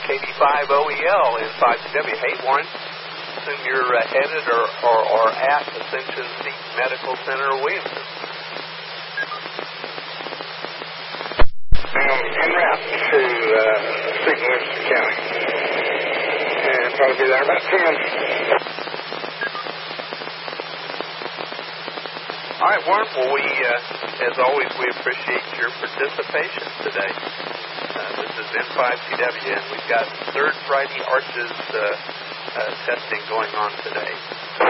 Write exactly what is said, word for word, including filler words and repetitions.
K D five O E L in five C W. Hey, Warren, assume you're uh, headed or, or, or at Ascension Peak Medical Center, Williamson. Um, en route to uh, Saint Louis County. And probably be there about two minutes. All right, Warren. Well, we, uh, as always, we appreciate your participation today. Uh, this is N five C W, and we've got third Friday Arches uh, uh, testing going on today.